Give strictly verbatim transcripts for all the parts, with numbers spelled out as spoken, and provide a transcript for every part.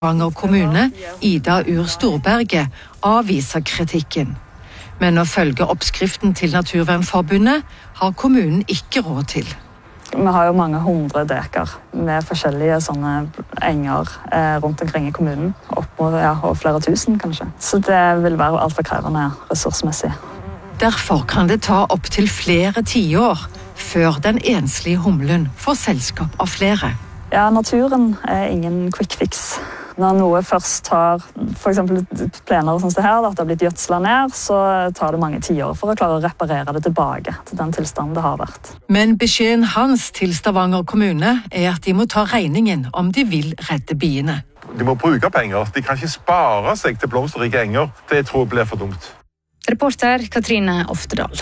Stavanger kommune, Ida Ur Storberget, avviser kritikken. Men å følge oppskriften til Naturvernforbundet har kommunen ikke råd til. Vi har jo mange hundre dekar med forskjellige sånne enger eh, rundt omkring i kommunen. Opp mot ja, og flere tusen, kanskje. Så det vil være alt for krevende ressursmessig. Derfor kan det ta opp til flere tiår før den enslige humlen får selskap av flere. Ja, naturen er ingen quick fix. Når noe først tar for eksempel plener som det her, at det har blitt gjødslet ned, så tar det mange tiår for å klare å reparere det tilbake til den tilstanden det har vært. Men beskjeden hans til Stavanger kommune er at de må ta regningen om de vil redde biene. De må bruke penger. De kan ikke spare seg til blomsterrike enger. Det tror jeg blir for dumt. Reporter Katrine Oftedal.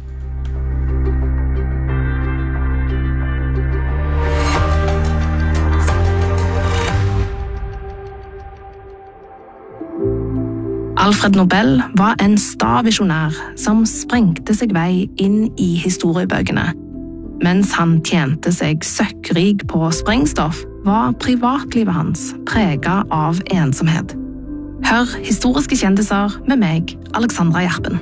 Alfred Nobel var en sta visjonær som sprengte seg vei inn i historiebøkene. Mens han tjente seg søkkrik på sprengstoff, var privatlivet hans preget av ensomhet. Hør historiske kjendiser med meg, Alexandra Gjerpen.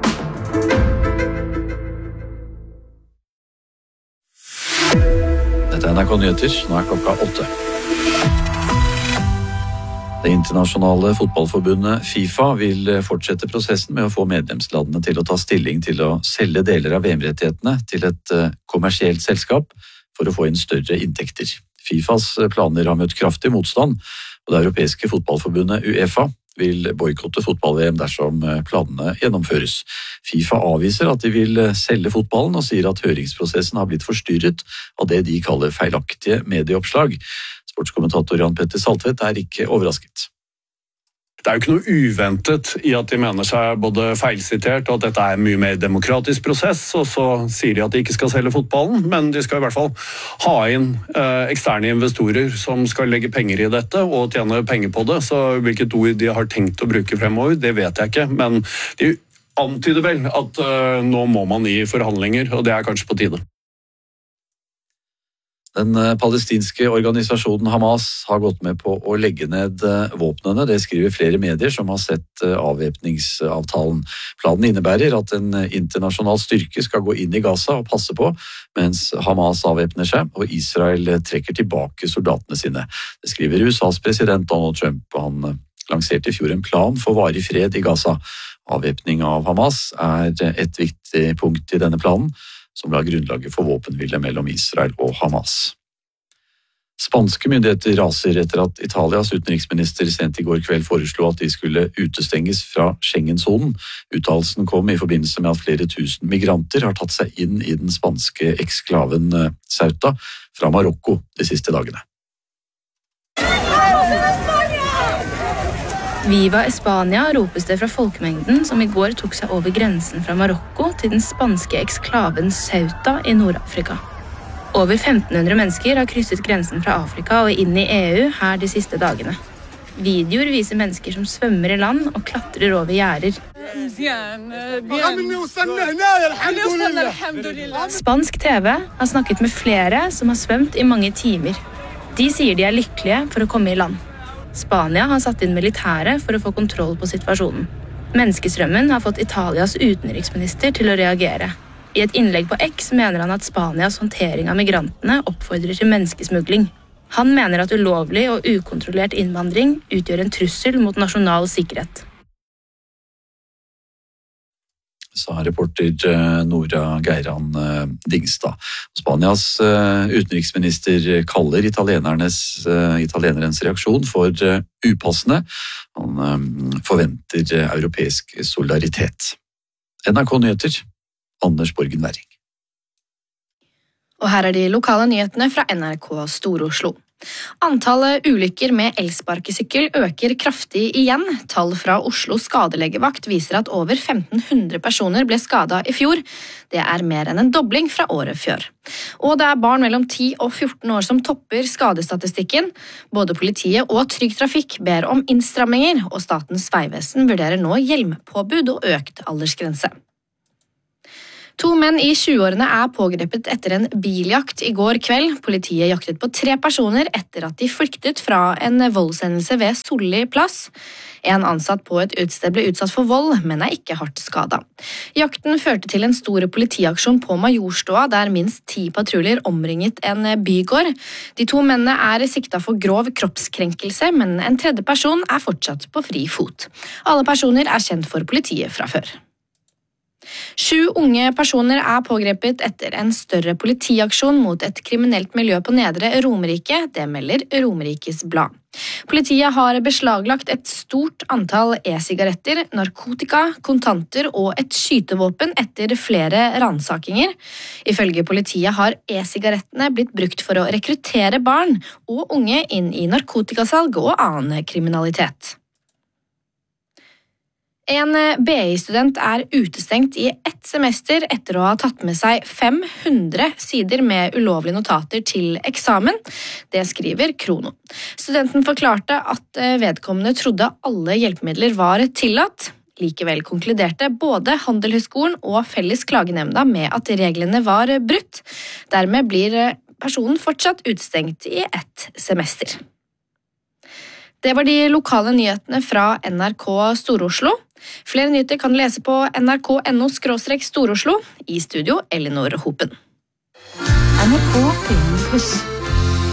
Dette er N R K Nyheter, nå er klokka åtte. Det internasjonale fotballforbundet FIFA vil fortsette prosessen med å få medlemslandene til å ta stilling til å selge deler av V M-rettighetene til et kommersielt selskap for å få inn større inntekter. FIFAs planer har møtt kraftig motstand, og det europeiske fotballforbundet UEFA vil boikotte fotball-V M dersom planene gjennomføres. FIFA avviser at de vil selge fotballen og sier at høringsprosessen har blitt forstyrret av det de kaller feilaktige medieoppslag. Sportskommentator Jan Petter Saltvedt er ikke overrasket. Det er jo ikke noe uventet i at de mener seg både feilsitert og at dette er en mye mer demokratisk prosess, og så sier de at de ikke skal selge fotballen, men de skal i hvert fall ha inn eh, eksterne investorer som skal legge penger i dette og tjene penger på det, så hvilket ord de har tenkt å bruke fremover, det vet jeg ikke, men de antyder vel at eh, nå må man i forhandlinger, og det er kanskje på tide. Den palestinske organisasjonen Hamas har gått med på å legge ned våpnene. Det skriver flere medier som har sett avvæpningsavtalen. Planen innebærer at en internasjonal styrke skal gå inn i Gaza og passe på, mens Hamas avvæpner seg og Israel trekker tilbake soldatene sine. Det skriver U S A's president Donald Trump. Han lanserte i fjor en plan for varig fred i Gaza. Avvæpning av Hamas er et viktig punkt i denne planen, som la grunnlaget for våpenhvile mellom Israel og Hamas. Spanske myndigheter raser etter at Italias utenriksminister sent i går kveld foreslo at de skulle utestenges fra Schengen-sonen. Uttalelsen kom i forbindelse med at flere tusen migranter har tatt seg inn i den spanske eksklaven Ceuta fra Marokko de siste dagene. Viva Espania ropes det fra folkemengden som i går tok seg over grensen fra Marokko til den spanske eksklaven Ceuta i Nord-Afrika. Over femten hundre mennesker har krysset grensen fra Afrika og inn i E U her de siste dagene. Videoer viser mennesker som svømmer i land og klatrer over gjerder. Spansk T V har snakket med flere som har svømt i mange timer. De sier de er lykkelige for å komme i land. Spania har satt inn militære for å få kontroll på situasjonen. Menneskestrømmen har fått Italias utenriksminister til å reagere. I et innlegg på X mener han at Spanias håndtering av migrantene oppfordrer til menneskesmugling. Han mener at ulovlig og ukontrollert innvandring utgjør en trussel mot nasjonal sikkerhet. Sa reporter Nora Geiran Dingstad. Spanias utenriksminister kaller italienernes, italienerens reaksjon for upassende. Han forventer europeisk solidaritet. N R K Nyheter, Anders Borgen Werring. Og her er de lokale nyhetene fra N R K Stor-Oslo. Antallet ulykker med elsparkesykkel øker kraftig igjen. Tall fra Oslo skadelegevakt viser at over femten hundre personer ble skadet i fjor. Det er mer enn en dobling fra året før. Og det er barn mellom ti og fjorten år som topper skadestatistikken. Både politiet og Trygg Trafikk ber om innstramminger, og Statens vegvesen vurderer nå hjelmpåbud og økt aldersgrense. To menn i tjueårene er pågrepet etter en biljakt i går kveld. Politiet jaktet på tre personer etter at de flyktet fra en voldshendelse ved Solli plass. En ansatt på et utested ble utsatt for vold, men er ikke hardt skadet. Jakten førte til en stor politiaksjon på Majorstua, der minst ti patruljer omringet en bygård. De to mennene er siktet for grov kroppskrenkelse, men en tredje person er fortsatt på fri fot. Alle personer er kjent for politiet fra før. Sju unge personer er pågrepet etter en større politiaksjon mot et kriminelt miljø på Nedre Romerike, det melder Romerikes Blad. Politiet har beslaglagt et stort antall e-sigaretter, narkotika, kontanter og et skytevåpen etter flere ransakinger. Ifølge politiet har e-sigarettene blitt brukt for å rekruttere barn og unge inn i narkotikasalg og annen kriminalitet. En B I-student er utestengt i ett semester etter å ha tatt med seg fem hundre sider med ulovlige notater til eksamen. Det skriver Krono. Studenten forklarte at vedkommende trodde alle hjelpemidler var tillatt. Likevel konkluderte både Handelshøyskolen og Felles klagenemnda med at reglene var brutt. Dermed blir personen fortsatt utestengt i ett semester. Det var de lokale nyhetene fra N R K Stor-Oslo. Flere nyheter kan du lese på N R K punktum N O skråstrek Stor-Oslo. I studio, Elinor Hopen. N R K P pluss.